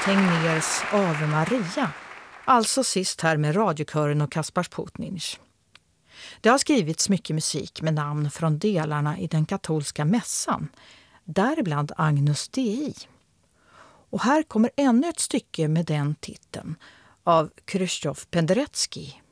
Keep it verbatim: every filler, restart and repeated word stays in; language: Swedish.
Tegnérs Ave Maria, alltså sist här med radiokören och Kaspars Putnich. Det har skrivits mycket musik med namn från delarna i den katolska mässan, däribland Agnus Dei. Och här kommer ännu ett stycke med den titeln av Krzysztof Penderecki.